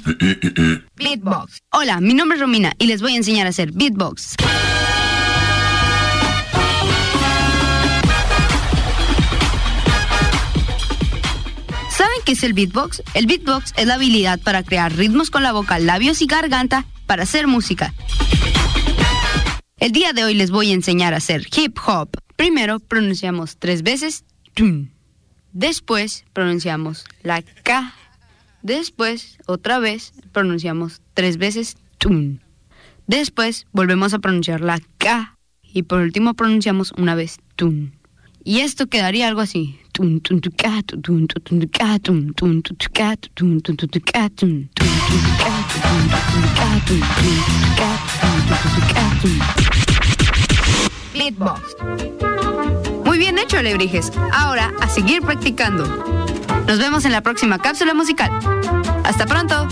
Beatbox. Hola, mi nombre es Romina y les voy a enseñar a hacer beatbox. ¿Saben qué es el beatbox? El beatbox es la habilidad para crear ritmos con la boca, labios y garganta para hacer música. El día de hoy les voy a enseñar a hacer hip hop. Primero pronunciamos 3 veces tun. Después pronunciamos la K. Después, otra vez, pronunciamos 3 veces tun. Después volvemos a pronunciar la K. Y por último pronunciamos una vez tun. Y esto quedaría algo así. Tun tun tu ka tun tun tun tu ka tun tun tu ka tun tun tu ka tun tun tu ka tun tun ka tun tun ka tun. Beatbox. Muy bien hecho, alebrijes. Ahora a seguir practicando. Nos vemos en la próxima cápsula musical. Hasta pronto.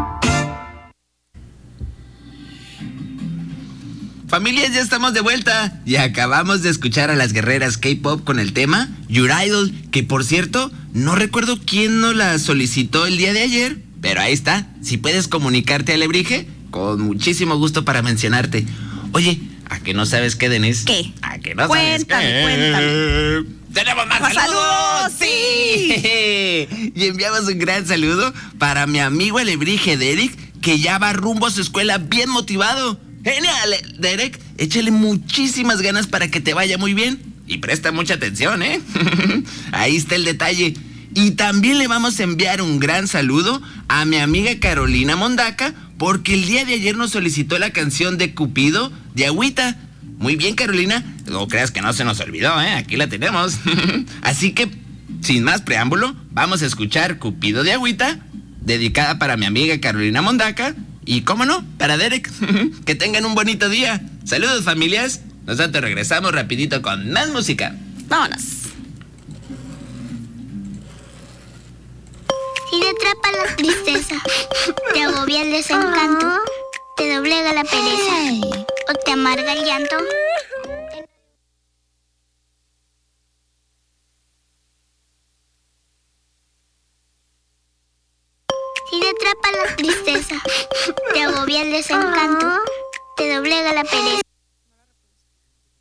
Familias, ya estamos de vuelta y acabamos de escuchar a las guerreras K-pop con el tema Your Idol, que por cierto, no recuerdo quién nos la solicitó el día de ayer, pero ahí está. Si puedes comunicarte, alebrije, con muchísimo gusto para mencionarte. Oye, ¿a que no sabes qué, Denise? ¿Qué? ¿A que no Cuéntame, sabes qué? cuéntame. ¡Tenemos más saludos! ¡Sí! Y enviamos un gran saludo para mi amigo alebrije Derek, que ya va rumbo a su escuela bien motivado. ¡Genial, Derek! Échale muchísimas ganas para que te vaya muy bien. Y presta mucha atención, ¿eh? Ahí está el detalle. Y también le vamos a enviar un gran saludo a mi amiga Carolina Mondaca, porque el día de ayer nos solicitó la canción de Cupido de Agüita. Muy bien, Carolina. No creas que no se nos olvidó, ¿eh? Aquí la tenemos. Así que, sin más preámbulo, vamos a escuchar Cupido de Agüita, dedicada para mi amiga Carolina Mondaca. Y, cómo no, para Derek. Que tengan un bonito día. Saludos, familias. Nosotros regresamos rapidito con más música. Vámonos. Si te atrapa la tristeza, te agobia el desencanto, te doblega la pereza o te amarga el llanto. Si te atrapa la tristeza, te agobia el desencanto, te doblega la pereza